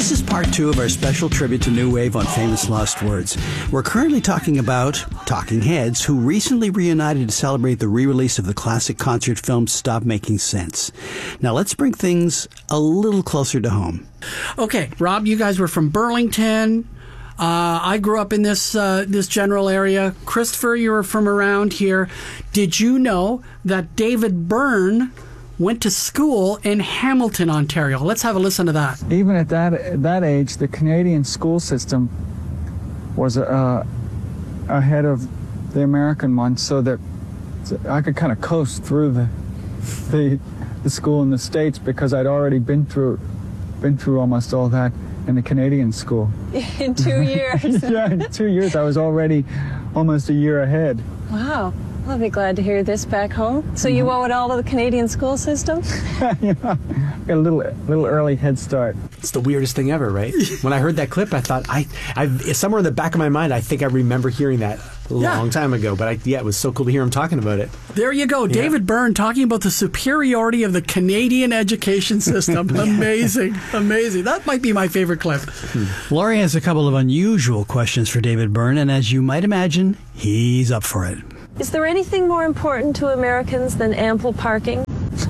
This is part 2 of our special tribute to New Wave on Famous Lost Words. We're currently talking about Talking Heads, who recently reunited to celebrate the re-release of the classic concert film Stop Making Sense. Now let's bring things a little closer to home. Okay, Rob, you guys were from Burlington. I grew up in this general area. Christopher, you were from around here. Did you know that David Byrne went to school in Hamilton, Ontario? Let's have a listen to that. Even at that age, the Canadian school system was ahead of the American one, so that I could kind of coast through the school in the States because I'd already been through almost all that in the Canadian school. In 2 years? Yeah, in 2 years. I was already almost a year ahead. Wow. I'll be glad to hear this back home. So you owe it all to the Canadian school system? You know, got a little early head start. It's the weirdest thing ever, right? When I heard that clip, I thought, I somewhere in the back of my mind, I think I remember hearing that a long time ago. But it was so cool to hear him talking about it. There you go. David Byrne talking about the superiority of the Canadian education system. Amazing. Amazing. That might be my favorite clip. Laurie has a couple of unusual questions for David Byrne, and as you might imagine, he's up for it. Is there anything more important to Americans than ample parking?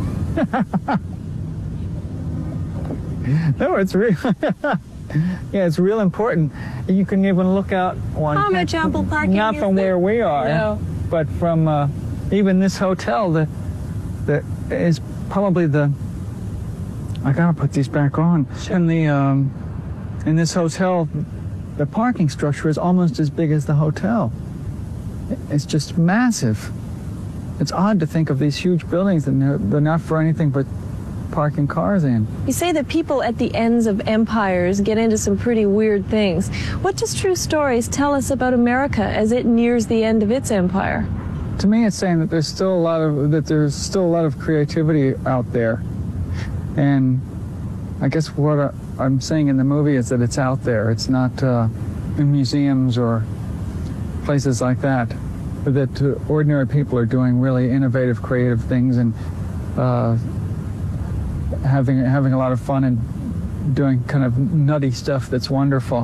No, it's real. Yeah, it's real important. You can even look out one. How much ample parking Not is from there? where we are, No. but from even this hotel. That is probably the. I gotta put these back on. Sure. In this hotel, the parking structure is almost as big as the hotel. It's just massive. It's odd to think of these huge buildings and they're not for anything but parking cars in. You say that people at the ends of empires get into some pretty weird things. What does True Stories tell us about America as it nears the end of its empire? To me, it's saying that there's still a lot of creativity out there, and I guess what I'm saying in the movie is that it's out there. It's not in museums or places like that. That ordinary people are doing really innovative, creative things and having a lot of fun and doing kind of nutty stuff that's wonderful.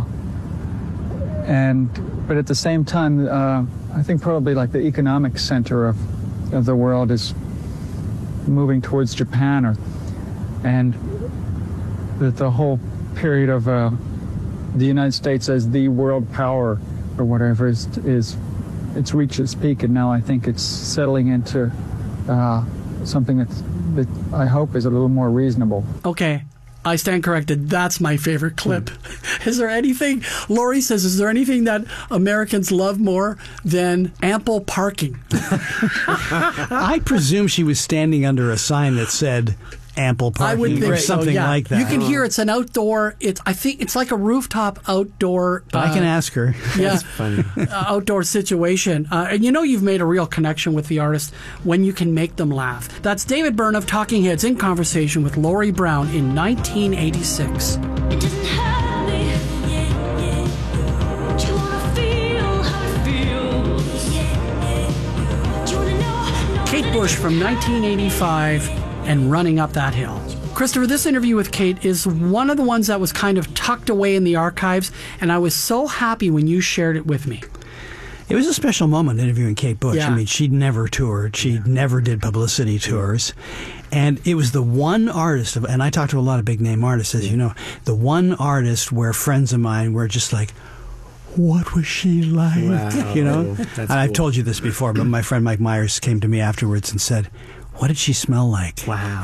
But at the same time, I think probably like the economic center of the world is moving towards Japan, and that the whole period of the United States as the world power or whatever is it's reached its peak, and now I think it's settling into something that I hope is a little more reasonable. Okay, I stand corrected. That's my favorite clip. Is there anything, Laurie says, is there anything that Americans love more than ample parking? I presume she was standing under a sign that said ample parking, I would think or something like that. You can hear it's an outdoor. I think it's like a rooftop outdoor. I can ask her. Yeah, That's funny. Outdoor situation, and you've made a real connection with the artist when you can make them laugh. That's David Byrne of Talking Heads in conversation with Laurie Brown in 1986. It doesn't hurt me. Do you wanna feel how it feels? Do you wanna know? Kate Bush from 1985 and Running Up That Hill. Christopher, this interview with Kate is one of the ones that was kind of tucked away in the archives, and I was so happy when you shared it with me. It was a special moment interviewing Kate Bush. Yeah. I mean, she'd never toured. She never did publicity tours. And it was the one artist, and I talked to a lot of big-name artists, as you know, the one artist where friends of mine were just like, what was she like? Wow. You know? That's And I've cool. told you this before, but my friend Mike Myers came to me afterwards and said, what did she smell like? Wow.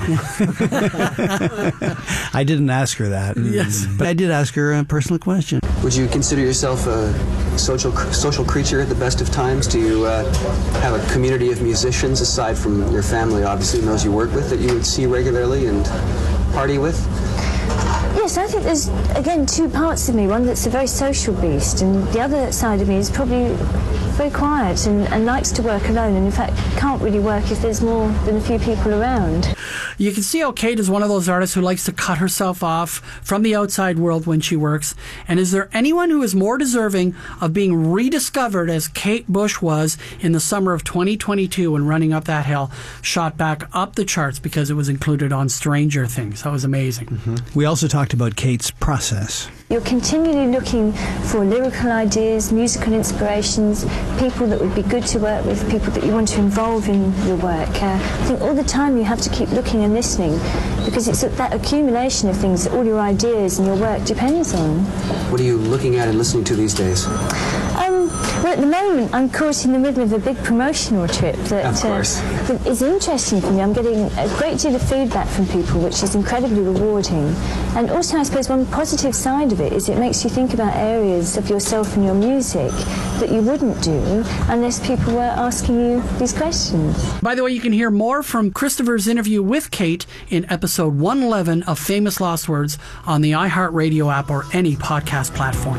I didn't ask her that. Yes. But I did ask her a personal question. Would you consider yourself a social creature at the best of times? Do you have a community of musicians aside from your family, obviously, and those you work with, that you would see regularly and party with? Yes, I think there's, again, two parts of me. One that's a very social beast, and the other side of me is probably very quiet and likes to work alone, and in fact can't really work if there's more than a few people around. You can see how Kate is one of those artists who likes to cut herself off from the outside world when she works. And is there anyone who is more deserving of being rediscovered as Kate Bush was in the summer of 2022 when Running Up That Hill shot back up the charts because it was included on Stranger Things? That was amazing. We also talked about Kate's process. You're continually looking for lyrical ideas, musical inspirations, people that would be good to work with, people that you want to involve in your work. I think all the time you have to keep looking and listening, because it's that accumulation of things that all your ideas and your work depends on. What are you looking at and listening to these days? Well, at the moment, I'm caught in the middle of a big promotional trip that is interesting for me. I'm getting a great deal of feedback from people, which is incredibly rewarding. And also, I suppose, one positive side of it is it makes you think about areas of yourself and your music that you wouldn't do unless people were asking you these questions. By the way, you can hear more from Christopher's interview with Kate in episode 111 of Famous Lost Words on the iHeartRadio app or any podcast platform.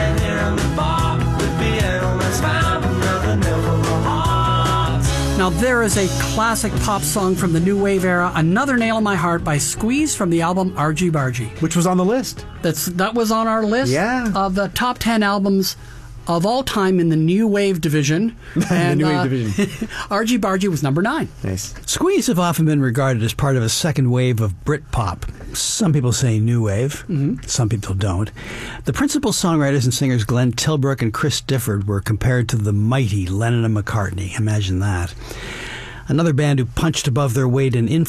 Now, there is a classic pop song from the new wave era, Another Nail in My Heart by Squeeze from the album Argy Bargy. Which was on the list. That was on our list of the top 10 albums of all time in the new wave division. And the new wave division. Argy Bargy was number 9. Nice. Squeeze have often been regarded as part of a second wave of Britpop. Some people say new wave. Some people don't. The principal songwriters and singers Glenn Tilbrook and Chris Difford were compared to the mighty Lennon and McCartney. Imagine that. Another band who punched above their weight in